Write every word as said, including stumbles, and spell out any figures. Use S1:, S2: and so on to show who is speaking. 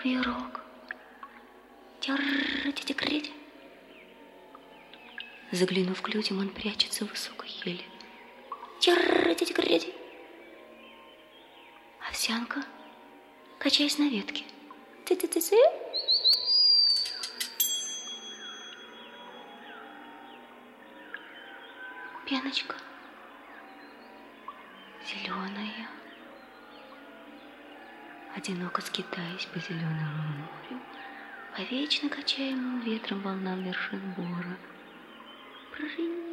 S1: Вьюрок. Тяр-тя-тя-крить. Заглянув к людям, он прячется в высокой еле. Тяр-тя-тя-крить. Овсянка, качаясь на ветке. Ты-ты-ты-ты. Пеночка зеленая, одиноко скитаясь по зеленому морю, по вечно качаемым ветром волнам вершин бора. Прынь.